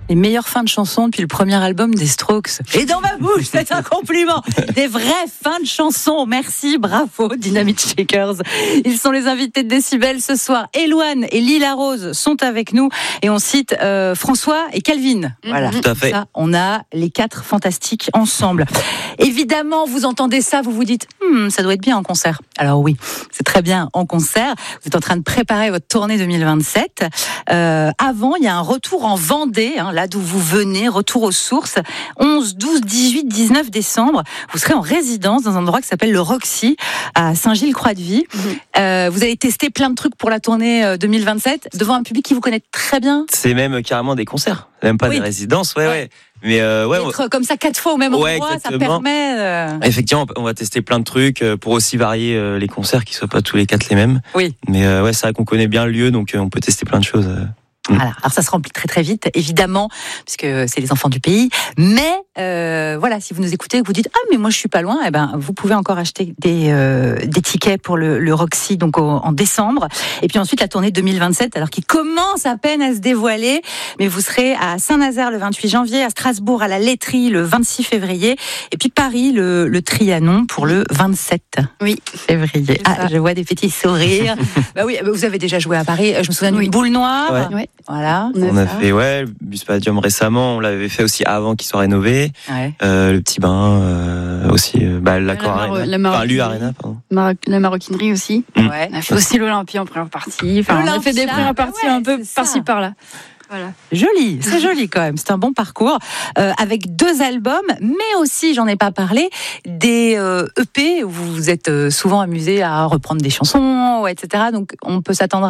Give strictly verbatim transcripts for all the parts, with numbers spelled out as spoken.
Les meilleures fins de chansons depuis le premier album des Strokes. Et dans ma bouche, c'est un compliment. Des vraies fins de chansons. Merci, bravo, Dynamite Shakers. Ils sont les invités de Décibel ce soir. Éloane et Lila Rose sont avec nous. Et on cite euh, François et Calvin. Voilà. Tout à fait. Ça, on a les quatre fantastiques ensemble. Évidemment, vous entendez ça, vous vous dites, hm, ça doit être bien en concert. Alors oui, c'est très bien en concert. Vous êtes en train de préparer votre tournée deux mille vingt-sept. Euh, avant, il y a un retour en Vendée, hein, là d'où vous venez, retour aux sources. onze, douze, dix-huit, dix-neuf décembre, vous serez en résidence dans un endroit qui s'appelle le Roxy, à Saint-Gilles-Croix-de-Vie. Mmh. Euh, vous allez tester plein de trucs pour la tournée deux mille vingt-sept, devant un public qui vous connaît très bien. C'est même carrément des concerts, même pas oui. des résidences, ouais, ouais. ouais. Mais euh, ouais, être comme ça quatre fois au même ouais, endroit, exactement. Ça permet. Euh... Effectivement, on va tester plein de trucs pour aussi varier les concerts, qui soient pas tous les quatre les mêmes. Oui. Mais euh, ouais, c'est vrai qu'on connaît bien le lieu, donc on peut tester plein de choses. Voilà. Alors ça se remplit très très vite, évidemment, puisque c'est les enfants du pays. Mais euh, voilà, si vous nous écoutez, que vous dites ah mais moi je suis pas loin, eh ben vous pouvez encore acheter des euh, des tickets pour le, le Roxy donc au, en décembre. Et puis ensuite la tournée deux mille vingt-sept, alors qui commence à peine à se dévoiler, mais vous serez à Saint-Nazaire le vingt-huit janvier, à Strasbourg à la Laiterie le vingt-six février, et puis Paris le, le Trianon pour le vingt-sept oui. février. Ah, je vois des petits sourires. Bah oui, vous avez déjà joué à Paris. Je me souviens d'une oui. boule noire. Ouais. Ouais. Voilà. On a fait ouais, le Buspadium récemment, on l'avait fait aussi avant qu'il soit rénové. Ouais. Euh, le petit bain euh, aussi, euh, bah, l'accord la, Arena. la Mar- enfin, l'U Arena, pardon. Mar- la maroquinerie aussi. Mmh. Ouais. On a fait aussi l'Olympia en première partie. Enfin, on a fait des premières parties ouais, un peu par-ci par-là. Voilà. Joli, c'est joli quand même, c'est un bon parcours, euh, avec deux albums, mais aussi, j'en ai pas parlé, des euh, E P où vous vous êtes euh, souvent amusé à reprendre des chansons, et cetera. Donc on peut s'attendre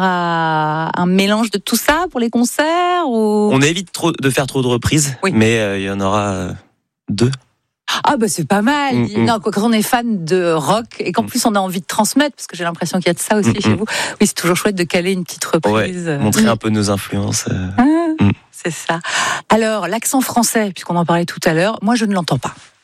à un mélange de tout ça pour les concerts ou... On évite trop de faire trop de reprises, oui. mais il euh, y en aura euh, deux. Ah bah c'est pas mal. Mmh, non, quand on est fan de rock et qu'en plus on a envie de transmettre, parce que j'ai l'impression qu'il y a de ça aussi mmh, chez vous. Oui, c'est toujours chouette de caler une petite reprise. Ouais, montrer mmh. un peu nos influences. Euh... Ah, mmh. C'est ça. Alors l'accent français, puisqu'on en parlait tout à l'heure, moi je ne l'entends pas.